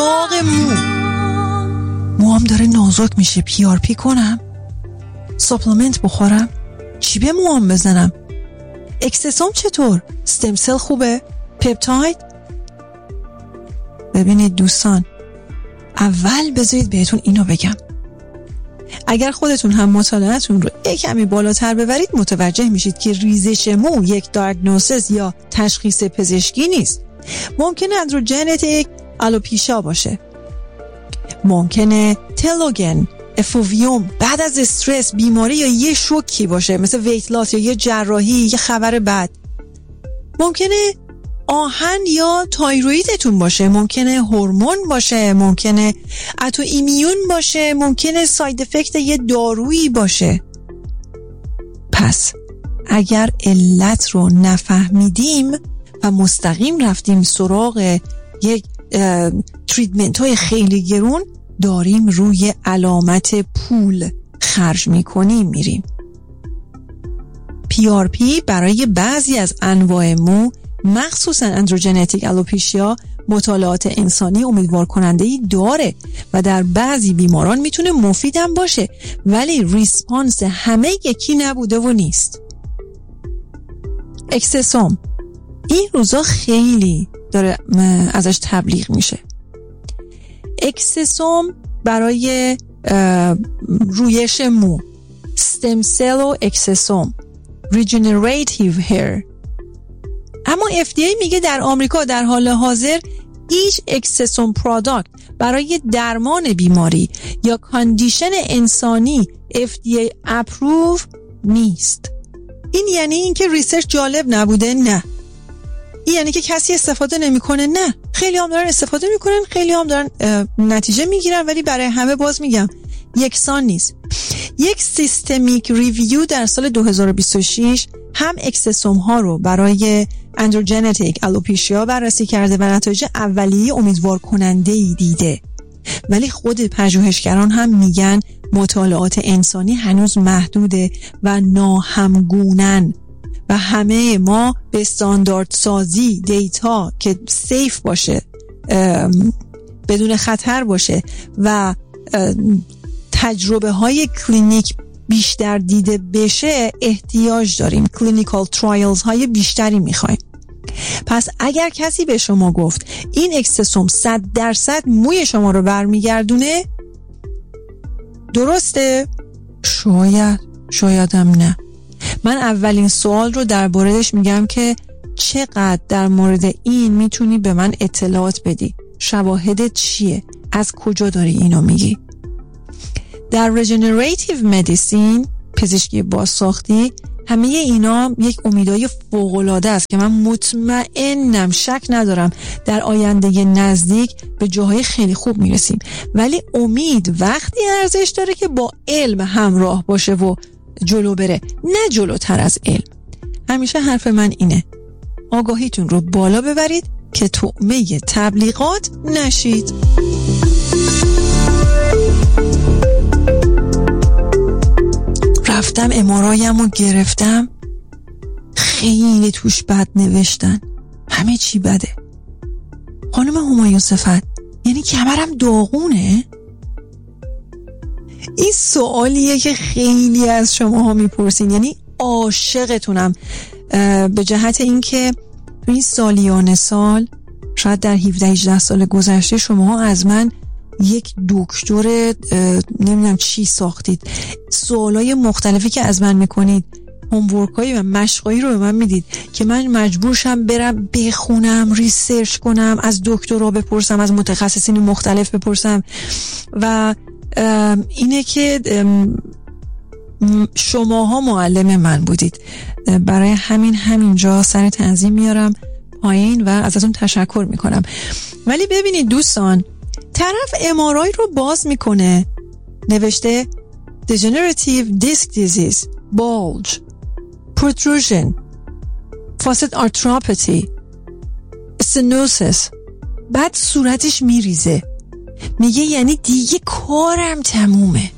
داغ موام داره نازک میشه. PRP کنم؟ ساپلمنت بخورم؟ چی به موام بزنم؟ اکسسوم چطور؟ استم سل خوبه؟ پپتاید؟ ببینید دوستان، اول بذارید بهتون اینو بگم. اگر خودتون هم مطالعه‌تون رو یک کمی بالاتر ببرید متوجه میشید که ریزش مو یک دیاگنوستس یا تشخیص پزشکی نیست. ممکنه اندروژنتیک آلوپیشیا باشه، ممکنه تلوگن، افوویوم بعد از استرس، بیماری یا یه شوکی باشه مثل ویت لاس یا یه جراحی، یه خبر بد. ممکنه آهن یا تایرویدتون باشه، ممکنه هورمون باشه، ممکنه اتو ایمیون باشه، ممکنه ساید افکت یه دارویی باشه. پس اگر علت رو نفهمیدیم و مستقیم رفتیم سراغ یک تریتمنت های خیلی گرون، داریم روی علامت پول خرج میکنیم میریم. PRP برای بعضی از انواع مو مخصوصا اندروژنتیک آلوپیشیا مطالعات انسانی امیدوار کننده‌ای داره و در بعضی بیماران میتونه مفیدم باشه، ولی ریسپانس همه یکی نبوده و نیست. اکسسوم این روزا خیلی داره ازش تبلیغ میشه. اکسسوم برای رویش مو، استم سل و اکسسوم، ریجنریتیو هیر. اما FDA میگه در آمریکا در حال حاضر هیچ اکسسوم پروداکت برای درمان بیماری یا کاندیشن انسانی FDA اپروو نیست. این یعنی اینکه ریسرچ جالب نبوده؟ نه. این یعنی که کسی استفاده نمیکنه؟ نه. خیلی هم دارن استفاده میکنن، خیلی هم دارن نتیجه میگیرن، ولی برای همه باز میگم یکسان نیست. یک سیستمیک ریویو در سال 2026 هم اکسسوم ها رو برای اندروژنتیک آلوپیشیا بررسی کرده و نتایج اولیه امیدوار کننده ای دیده، ولی خود پژوهشگران هم میگن مطالعات انسانی هنوز محدوده و ناهمگونن و همه ما به استاندارد سازی دیتا که سیف باشه، بدون خطر باشه و تجربه های کلینیک بیشتر دیده بشه احتیاج داریم. کلینیکال ترایلز های بیشتری میخوایم. پس اگر کسی به شما گفت این اکسسوم 100% موی شما رو برمیگردونه، درسته؟ شایدم نه. من اولین سوال رو در موردش میگم که چقدر در مورد این میتونی به من اطلاعات بدی؟ شواهدت چیه؟ از کجا داری اینو میگی؟ در ریجنریتیو مدیسین، پزشکی بازساختی، همه اینا یک امیدهای فوق‌العاده است که من مطمئنم، شک ندارم در آینده نزدیک به جاهای خیلی خوب میرسیم. ولی امید وقتی ارزش داره که با علم همراه باشه و جلو بره، نه جلوتر از علم. همیشه حرف من اینه، آگاهیتون رو بالا ببرید که طعمه تبلیغات نشید. رفتم امارایم رو گرفتم، خیلی توش بد نوشتن، همه چی بده. خانم همایون صفت، یعنی کمرم داغونه؟ این سوالیه که خیلی از شماها میپرسین، یعنی عاشقتونم به جهت اینکه این سالیان سال، شاید در 17-18 سال گذشته شماها از من یک دکتر نمیدونم چی ساختید. سوالای مختلفی که از من میکنید، هومورکایی و مشقایی رو به من میدید که من مجبور شم برم بخونم، ریسرچ کنم، از دکترها بپرسم، از متخصصین مختلف بپرسم. و اینه که شماها معلم من بودید. برای همینجا سر تنظیم میارم پایین و ازتون تشکر میکنم. ولی ببینید دوستان، طرف ام‌آرآی رو باز میکنه، نوشته degenerative disc disease, bulge, protrusion, facet arthropathy, stenosis. بعد صورتش میریزه، میگه یعنی دیگه کارم تمومه.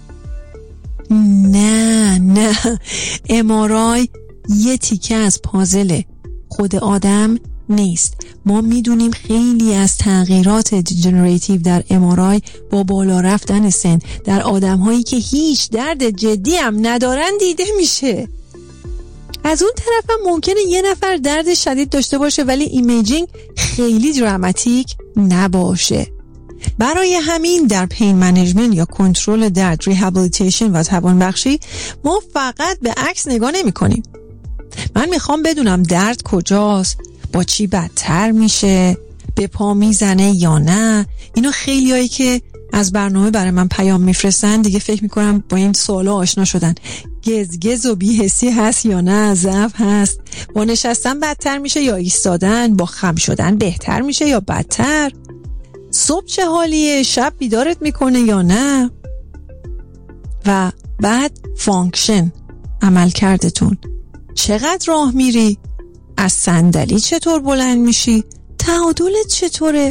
نه، ام‌آرآی یه تیکه از پازل خود آدم نیست. ما میدونیم خیلی از تغییرات دیجنراتیو در MRI با بالا رفتن سن در آدم‌هایی که هیچ درد جدی هم ندارن دیده میشه. از اون طرف هم ممکنه یه نفر درد شدید داشته باشه ولی ایمیجینگ خیلی دراماتیک نباشه. برای همین در پین منیجمنت یا کنترل درد، ریهابیلیتیشن و توانبخشی ما فقط به عکس نگاه نمی کنیم. من میخوام بدونم درد کجاست، با چی بدتر میشه، به پا میزنه یا نه. اینا خیلی هایی که از برنامه برای من پیام میفرستن دیگه فکر میکنم با این سوالا آشنا شدن. گزگز و بی‌حسی هست یا نه، ضعف هست، با نشستن بدتر میشه یا ایستادن، با خم شدن بهتر میشه یا بدتر، صبح چه حالیه، شب بیدارت میکنه یا نه. و بعد فانکشن، عمل کردتون، چقدر راه میری، از صندلی چطور بلند میشی، تعادلت چطوره،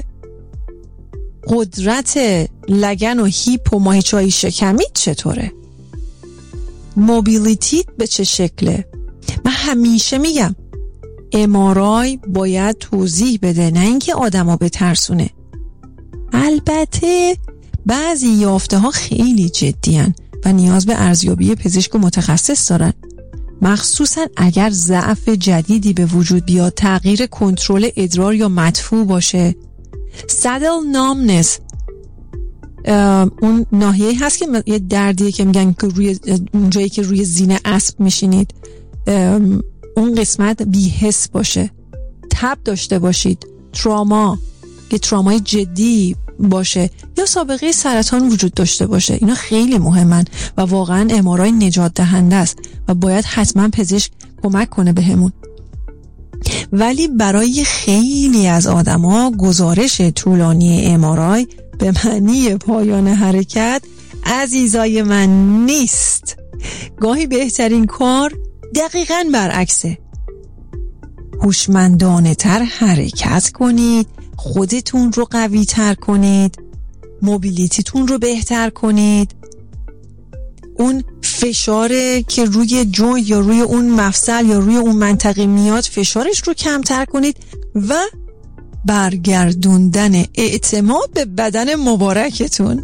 قدرت لگن و هیپ و ماهیچه‌های شکمیت چطوره، موبیلیتیت به چه شکله. من همیشه میگم MRI باید توضیح بده، نه اینکه آدمو بترسونه. البته بعضی یافته ها خیلی جدیان و نیاز به ارزیابی پزشک و متخصص دارن، مخصوصا اگر ضعف جدیدی به وجود بیاد، تغییر کنترل ادرار یا مدفوع باشه. سدل نامنس، اون ناحیه هست که یه دردیه که میگن که روی اون جایی که روی زینه اسب میشینید اون قسمت بی‌حس باشه، تب داشته باشید، تراما که ترامای جدی باشه یا سابقه سرطان وجود داشته باشه. اینا خیلی مهمن و واقعا MRI نجات دهنده است و باید حتما پزشک کمک کنه بهمون. ولی برای خیلی از آدما گزارش طولانی MRI به معنی پایان حرکت عزیزای من نیست. گاهی بهترین کار دقیقاً برعکسه. هوشمندانه تر حرکت کنید، خودتون رو قوی تر کنید، موبیلیتیتون رو بهتر کنید، اون فشاره که روی جوینت یا روی اون مفصل یا روی اون منطقه میاد فشارش رو کمتر کنید و برگردوندن اعتماد به بدن مبارکتون.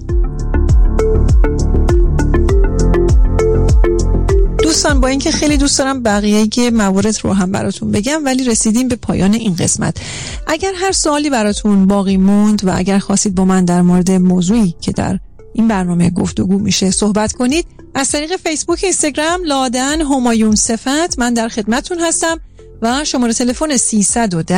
دوستان با اینکه خیلی دوست دارم بقیه که موارد رو هم براتون بگم ولی رسیدیم به پایان این قسمت. اگر هر سوالی براتون باقی موند و اگر خواستید با من در مورد موضوعی که در این برنامه گفتگو میشه صحبت کنید، از طریق فیسبوک، اینستاگرام لادن همایون صفت من در خدمتتون هستم و شماره تلفن 310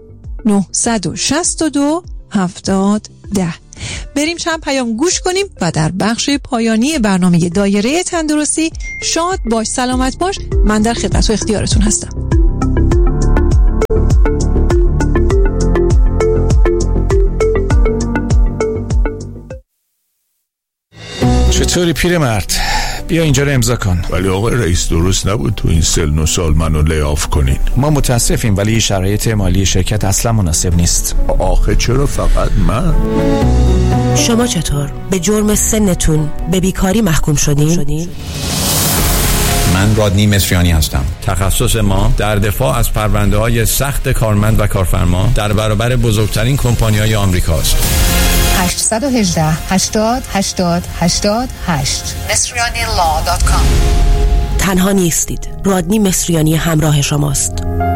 962 7010. بریم چند پیام گوش کنیم و در بخش پایانی برنامه دایره تندرستی شاد باش سلامت باش من در خدمت و اختیارتون هستم. چطوری پیرمرد؟ بیا اینجا رو امضا کن. ولی آقای رئیس درست نبود تو این سن و سال منو لی‌آف کنین. ما متاسفیم ولی شرایط مالی شرکت اصلا مناسب نیست. آخه چرا فقط من؟ شما چطور؟ به جرم سنتون به بیکاری محکوم شدین؟ من رادنی مصریانی هستم. تخصص ما در دفاع از پرونده‌های سخت کارمند و کارفرما در برابر بزرگترین کمپانی‌های آمریکاست. 818 80 80 88 مصریanilaw.com. تنها نیستید. رادنی مصریانی همراه شماست.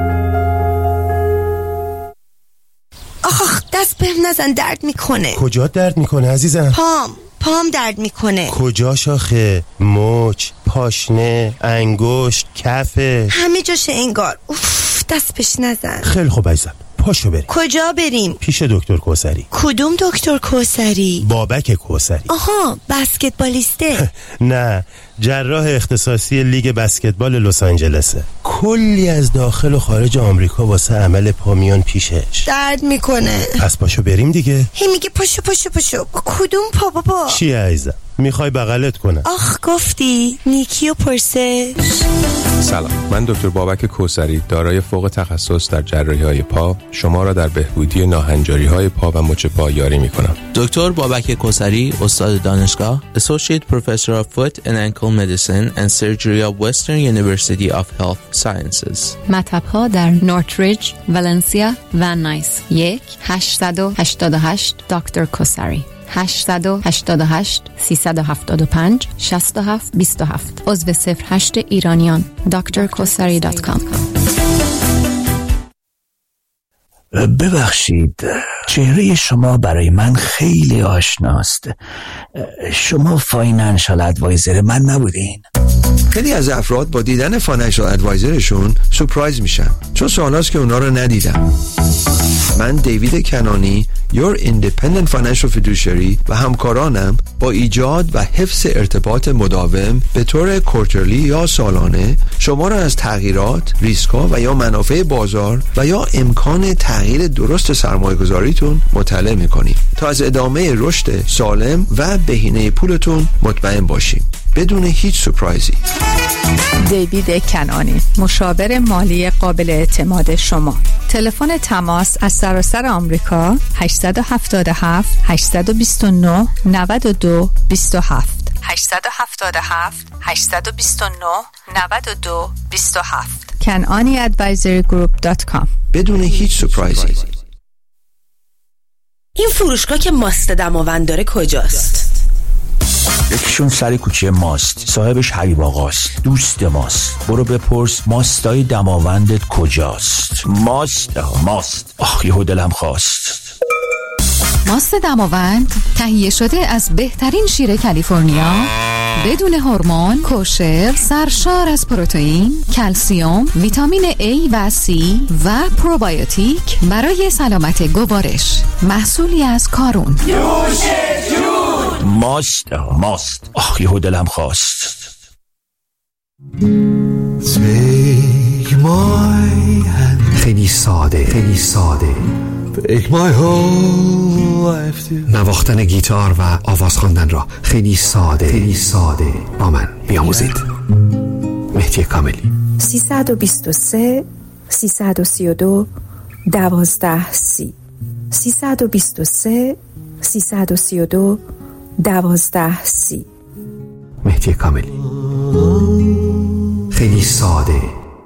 آخ دست بهم نزن، درد میکنه. کجا درد میکنه عزیزم؟ پام درد میکنه. کجا شاخه؟ مچ، پاشنه، انگشت، کفه، همه جاشه انگار. اوف دست بهش نزن. خیلی خوب عزیزم، پاشو بریم. کجا بریم؟ پیش دکتر کوثری. کدوم دکتر کوثری؟ بابک کوثری. آها بسکتبالیسته. نه، جراح اختصاصی لیگ بسکتبال لس آنجلسه. کلی از داخل و خارج آمریکا واسه عمل پا میان پیشش. درد میکنه. پس پاشو بریم دیگه. هی میگه پاشو. کدوم پا بابا؟ چی عزیزم؟ میخوای بغلت کنم؟ آخ گفتی نیکی و پرسش. سلام، من دکتر بابک کوثری دارای فوق تخصص در جراحی‌های پا شما را در بهبودی ناهنجاری‌های پا و مچ پا یاری می‌کنم. دکتر بابک کوثری، استاد دانشگاه، Associate Professor of Foot and Ankle Medicine and Surgery of Western University of Health Sciences. مطب‌ها در نورتریج، ولنسیا و نایس. 1-888 دکتر کوثری 888 375 67 27 عضو 08 ایرانیان drkosari.com. ببخشید، چهره شما برای من خیلی آشناست. شما فاینانشال ادوایزر من نبودین؟ خیلی از افراد با دیدن فاینانشال ادوایزرشون سورپرایز میشن، چون سوالات که اونا رو ندیدم. من دیوید کنانی، Your Independent Financial Fiduciary و همکارانم با ایجاد و حفظ ارتباط مداوم به طور کوارترلی یا سالانه شما را از تغییرات، ریسک‌ها و یا منافع بازار و یا امکان تغییر درست سرمایه‌گذاریتون مطلع می‌کنیم تا از ادامه رشد سالم و بهینه پولتون مطمئن باشیم بدون هیچ سورپرایزی. دیوید کنانی، مشاور مالی قابل اعتماد شما. تلفن تماس از سراسر آمریکا 877 829 92 27 877 829 92 27 kananiadvisorygroup.com. بدون هیچ سورپرایزی. این فروشگاه که ماست دماوند داره کجاست؟ یکیشون سر کوچه ماست، صاحبش حبیب آقاست، دوست ماست. برو بپرس ماستای دماوندت کجاست. ماست. آخ یهو دلم خواست. ماست دماوند تهیه شده از بهترین شیر کالیفرنیا، بدون هورمون، کوشر، سرشار از پروتئین، کلسیم، ویتامین A و C و پروبیوتیک برای سلامت گوارش. محصولی از کارون. ماست. آخ یهو دلم خواست. خیلی ساده. نواختن گیتار و آواز خواندن را خیلی ساده با من بیاموزید. مهدی کاملی. 323 332 1230 323 332 1230. مهدی کاملی. خیلی ساده